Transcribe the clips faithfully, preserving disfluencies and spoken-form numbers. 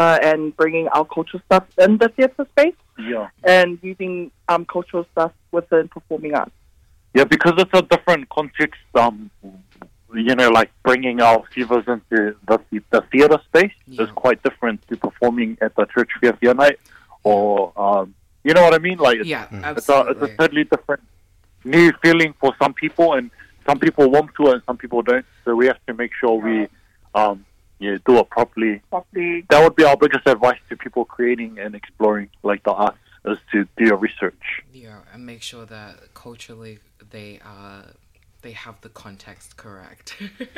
uh, and bringing our cultural stuff in the theatre space. Yeah. And using um, cultural stuff within performing arts. Yeah, because it's a different context, um, you know, like bringing our Sivas into the, the theatre space yeah. is quite different to performing at the church fair fair night or, um, you know what I mean? Like, it's, yeah, it's, a, it's a totally different new feeling for some people, and some people want to and some people don't. So we have to make sure we um, yeah, do it properly. properly. That would be our biggest advice to people creating and exploring like the arts, is to do your research. Yeah, and make sure that culturally they uh they have the context correct.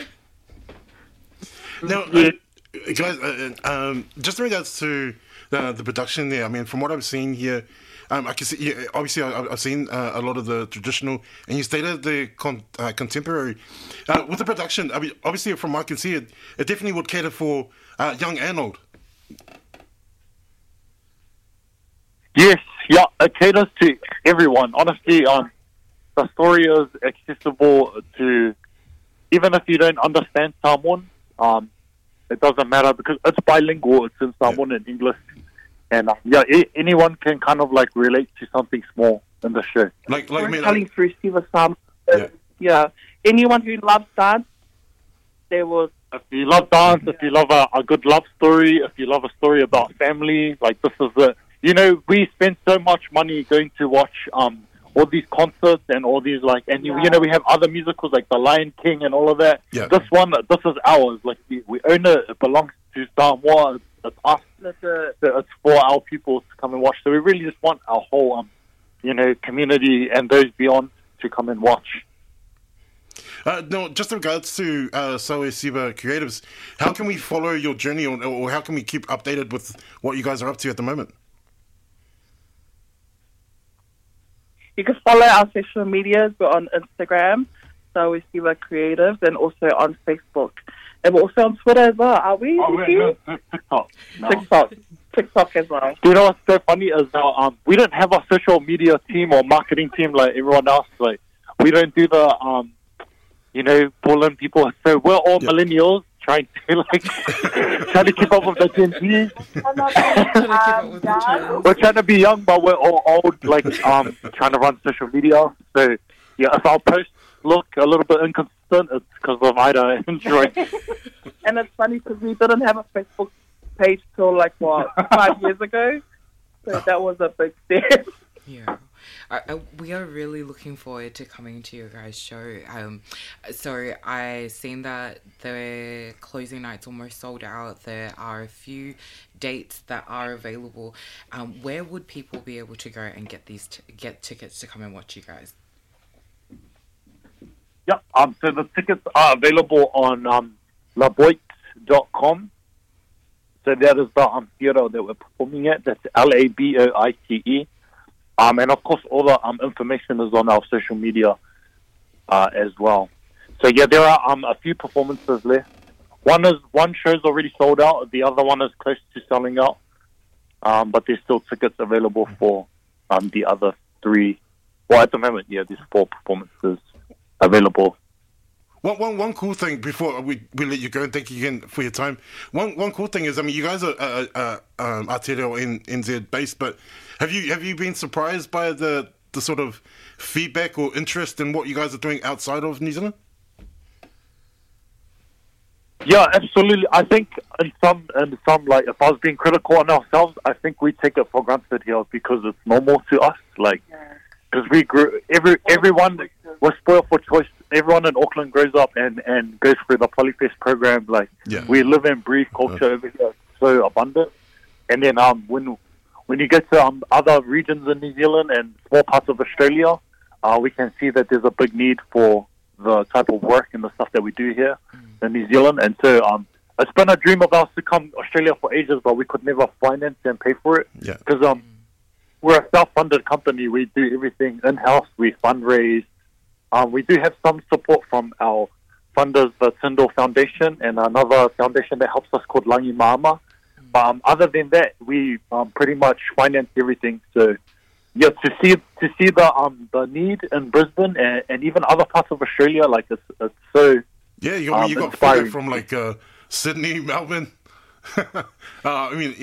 Now, uh, guys, uh, um, just in regards to the, the production there, I mean, from what I'm seeing here, um, I can see, yeah, obviously, I, I've seen uh, a lot of the traditional, and you stated the con- uh, contemporary. Uh, with the production, I mean, obviously, from what I can see, it, it definitely would cater for uh, young and old. Yes, yeah, it caters to everyone. Honestly, um, the story is accessible to, even if you don't understand Samoan, um, it doesn't matter because it's bilingual. It's in Samoan yeah. and English. And uh, yeah, I- anyone can kind of like relate to something small in the show. Like, like, me, telling like, through Siva Sam. Yeah. yeah. Anyone who loves dance, there was. If you love dance, if you love a, a good love story, if you love a story about family, like this is it. You know, we spend so much money going to watch um, all these concerts and all these, like, and you, you know, we have other musicals like The Lion King and all of that. Yeah. This one, this is ours. Like, we, we own it. It belongs to Samoa. It's, it's us. That's a, So it's for our people to come and watch. So we really just want our whole, um, you know, community and those beyond to come and watch. Uh, no, just in regards to uh, Saue Siva Creatives, how can we follow your journey, or, or how can we keep updated with what you guys are up to at the moment? You can follow our social medias. We're on Instagram, Saue Siva Creatives, and also on Facebook. And we're also on Twitter as well, are we? Oh, wait, no, no, TikTok. No. TikTok. TikTok as well. You know what's so funny is how um, we don't have a social media team or marketing team like everyone else. Like, we don't do the, um, you know, pull in people. So we're all yep. millennials trying to, like, trying to keep up with the Gen Z. We're trying to be young, but we're all old, like, um, trying to run social media. So, yeah, if our posts look a little bit inconsistent, it's because of Ida and Joy. And it's funny because we didn't have a Facebook page till, like, what, five years ago? So that was a big step. Yeah. I, I, we are really looking forward to coming to your guys' show. Um, so I seen that the closing night's almost sold out. There are a few dates that are available. Um, where would people be able to go and get these t- get tickets to come and watch you guys? Yeah, um, so the tickets are available on um, laboite dot com. So that is the um, theatre that we're performing at. That's L A B O I T E. Um, and, of course, all the um, information is on our social media uh, as well. So, yeah, there are um, a few performances left. One is one show's already sold out. The other one is close to selling out. Um, but there's still tickets available for um, the other three. Well, at the moment, yeah, there's four performances available. One, one, one cool thing before we, we let you go, and thank you again for your time. One one cool thing is, I mean, you guys are uh, uh, um, Aotearoa in N Z based, but have you have you been surprised by the, the sort of feedback or interest in what you guys are doing outside of New Zealand? Yeah, absolutely. I think in some, in some, like, if I was being critical on ourselves, I think we take it for granted here because it's normal to us. Like, because we grew, every everyone was spoiled for choice. Everyone in Auckland grows up and, and goes through the Polyfest program. Like, yeah. we live and breathe culture over here. It's so abundant. And then um, when when you go to um, other regions in New Zealand and small parts of Australia, uh, we can see that there's a big need for the type of work and the stuff that we do here mm. in New Zealand. And so um, it's been a dream of ours to come to Australia for ages, but we could never finance and pay for it. Yeah. Because um, we're a self-funded company. We do everything in-house. We fundraise. Um, we do have some support from our funders, the Tyndall Foundation, and another foundation that helps us called Langi Mama. But um, other than that, we um, pretty much finance everything. So, yeah, to see to see the um the need in Brisbane and, and even other parts of Australia, like it's it's so yeah, you, um, you got inspiring. feedback from like uh, Sydney, Melbourne, uh, I mean,